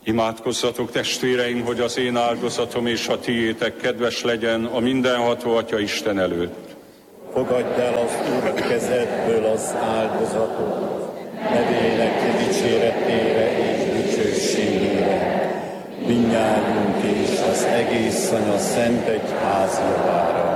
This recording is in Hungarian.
Imádkozzatok, testvéreim, hogy az én áldozatom és a tiétek kedves legyen a mindenható Atya Isten előtt. Fogadj el az Úr kezedből az áldozatot, nevének dicséretére és dicsőségére, mindnyájunk és az egész Anya Szent Egyház javára.